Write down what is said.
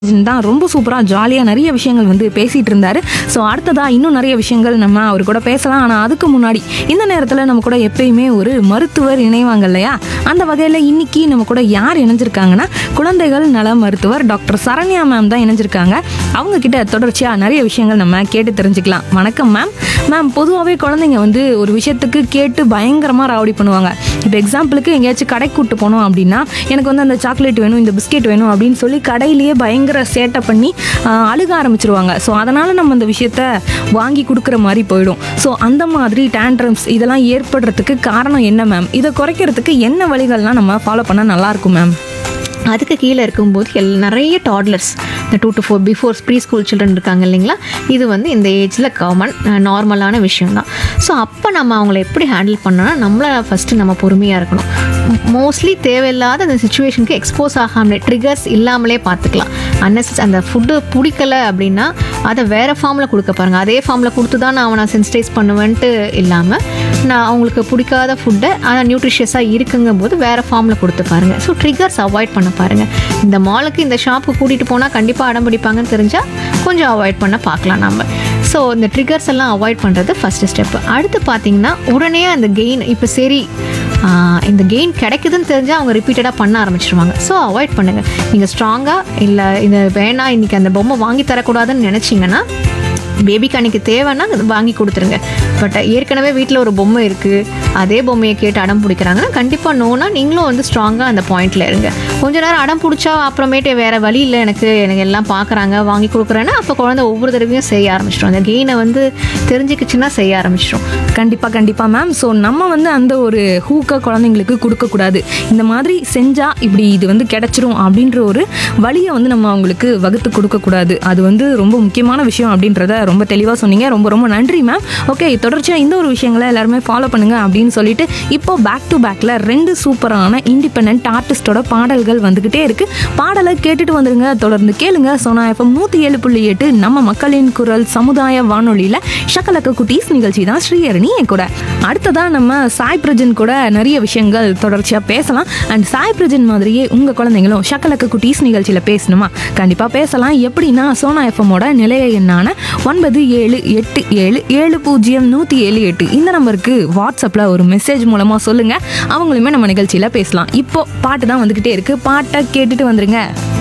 தான் ரொம்ப சூப்பராக ஜாலியாக நிறைய விஷயங்கள் வந்து பேசிகிட்டு இருந்தார். ஸோ அடுத்ததாக இன்னும் நிறைய விஷயங்கள் நம்ம அவர் கூட பேசலாம். ஆனால் அதுக்கு முன்னாடி இந்த நேரத்தில் நம்ம கூட எப்பயுமே ஒரு மருத்துவர் இணைவாங்க இல்லையா? அந்த வகையில் இன்னைக்கு நம்ம கூட யார் இணைஞ்சிருக்காங்கன்னா, குழந்தைகள் நல மருத்துவர் டாக்டர் சரண்யா மேம் தான் இணைஞ்சிருக்காங்க. அவங்க கிட்ட தொடர்ச்சியாக நிறைய விஷயங்கள் நம்ம கேட்டு தெரிஞ்சுக்கலாம். வணக்கம் மேம். மேம், பொதுவாகவே குழந்தைங்க வந்து ஒரு விஷயத்துக்கு கேட்டு பயங்கரமாக ராவடி பண்ணுவாங்க. இப்போ எக்ஸாம்பிளுக்கு எங்கேயாச்சும் கடைக்கு கூப்பிட்டு போனோம் அப்படின்னா, எனக்கு வந்து அந்த சாக்லேட் வேணும், இந்த பிஸ்கெட் வேணும் அப்படின்னு சொல்லி கடையிலேயே பயங்கர சேட்டை பண்ணி அழுக ஆரம்பிச்சிருவாங்க. ஸோ அதனால் நம்ம அந்த விஷயத்த வாங்கி கொடுக்குற மாதிரி போயிடும். ஸோ அந்த மாதிரி டேண்ட்ரம்ஸ் இதெல்லாம் ஏற்படுறதுக்கு காரணம் என்ன மேம்? இதை குறைக்கிறதுக்கு என்ன வழிகள்லாம் நம்ம ஃபாலோ பண்ணால் நல்லாயிருக்கும் மேம்? அதுக்கு கீழே இருக்கும்போது நிறைய டாட்லர்ஸ், இந்த 2 to 4 before pre school children இருக்காங்க இல்லைங்களா? இது வந்து இந்த ஏஜில் காமன் நார்மலான விஷயம்தான். ஸோ அப்போ நம்ம அவங்கள எப்படி ஹேண்டில் பண்ணோன்னா, நம்மளை ஃபஸ்ட்டு நம்ம பொறுமையாக இருக்கணும். மோஸ்ட்லி தேவையில்லாத அந்த சுச்சுவேஷனுக்கு எக்ஸ்போஸ் ஆகாமலே, ட்ரிகர்ஸ் இல்லாமலே பார்த்துக்கலாம். அந்த ஃபுட்டு பிடிக்கலை அப்படின்னா அதை வேறு ஃபார்மில் கொடுக்க பாருங்கள். அதே ஃபார்மில் கொடுத்து தான் நான் அவனை சென்சிடைஸ் பண்ணுவேன்ட்டு இல்லாமல், நான் அவங்களுக்கு பிடிக்காத ஃபுட்டை ஆனால் நியூட்ரிஷியஸாக இருக்குங்கும் போது வேறு ஃபார்மில் கொடுத்து பாருங்கள். ஸோ ட்ரிகர்ஸ் அவாய்ட் பண்ண பாருங்கள். இந்த மாலுக்கு இந்த ஷாப்புக்கு கூட்டிகிட்டு போனால் கண்டிப்பாக அடம் பிடிப்பாங்கன்னு தெரிஞ்சால் கொஞ்சம் அவாய்ட் பண்ண பார்க்கலாம் நம்ம. ஸோ இந்த ட்ரிகர்ஸ் எல்லாம் அவாய்ட் பண்ணுறது ஃபஸ்ட்டு ஸ்டெப்பு. அடுத்து பார்த்தீங்கன்னா, உடனே அந்த கெயின் இப்போ சரி இந்த கெயின் கிடைக்குதுன்னு தெரிஞ்சால் அவங்க ரிப்பீட்டடாக பண்ண ஆரம்பிச்சிருவாங்க. ஸோ அவாய்ட் பண்ணுங்கள். நீங்கள் ஸ்ட்ராங்காக இல்லை இந்த வேணாம் இன்றைக்கி அந்த பொம்மை வாங்கி தரக்கூடாதுன்னு நினச்சிங்கன்னா, பேபிக்கு அன்றைக்கி தேவைன்னா வாங்கி கொடுத்துருங்க. பட் ஏற்கனவே வீட்டில் ஒரு பொம்மை இருக்குது, அதே பொம்மையை கேட்டு அடம் பிடிக்கிறாங்கன்னா கண்டிப்பாக நோனா நீங்களும் வந்து ஸ்ட்ராங்காக அந்த பாயிண்டில் இருங்க. கொஞ்ச நேரம் அடம் பிடிச்சா அப்புறமேட்டு வேறு வழி இல்லை, எனக்கு எல்லாம் பார்க்குறாங்க வாங்கி கொடுக்குறேன்னா அப்போ குழந்தை ஒவ்வொரு தடவையும் செய்ய ஆரம்பிச்சிடும். அந்த கெயினை வந்து தெரிஞ்சுக்கிச்சுன்னா செய்ய ஆரம்பிச்சிடும். கண்டிப்பாக மேம். ஸோ நம்ம வந்து அந்த ஒரு ஹூக்கை குழந்தைங்களுக்கு கொடுக்கக்கூடாது. இந்த மாதிரி செஞ்சால் இப்படி இது வந்து கிடைச்சிரும் அப்படின்ற ஒரு வழியை வந்து நம்ம அவங்களுக்கு வகுத்து கொடுக்கக்கூடாது. அது வந்து ரொம்ப முக்கியமான விஷயம் அப்படின்றத ரொம்ப தெளிவாக சொன்னீங்க. ரொம்ப ரொம்ப நன்றி மேம். ஓகே, தொடர்ச்சியாக இந்த ஒரு விஷயங்களை எல்லாருமே ஃபாலோ பண்ணுங்க அப்படின்னு சொல்லிட்டு இப்போ பேக் டு பேக்கில் 2 சூப்பரான இண்டிபெண்டன்ட் ஆர்டிஸ்டோட பாடல்கள் வந்துக்கிட்டே இருக்கு. பாடலை கேட்டுட்டு வந்துருங்க. தொடர்ந்து கேளுங்க. சோனா எஃப்எம் 107.8 நம்ம மக்களின் குரல் சமுதாய வானொலியில் ஷக்கலக்க குட்டீஸ் நிகழ்ச்சி தான் ஸ்ரீஹரணி என் கூட. அடுத்ததான் நம்ம சாய் பிரஜன் கூட நிறைய விஷயங்கள் தொடர்ச்சியாக பேசலாம். அண்ட் சாய் பிரஜன் மாதிரியே உங்கள் குழந்தைங்களும் ஷக்கலக்க குட்டீஸ் நிகழ்ச்சியில் பேசணுமா? கண்டிப்பாக பேசலாம். எப்படின்னா, சோனா எஃப்எம்மோட நிலைய எண்ணான 9787700178 இந்த நம்பருக்கு வாட்ஸ்அப்பில் ஒரு மெசேஜ் மூலமாக சொல்லுங்கள். அவங்களுமே நம்ம நிகழ்ச்சியில் பேசலாம். இப்போ பாட்டு தான் வந்துக்கிட்டே இருக்குது. பாட்டை கேட்டுட்டு வந்துருங்க.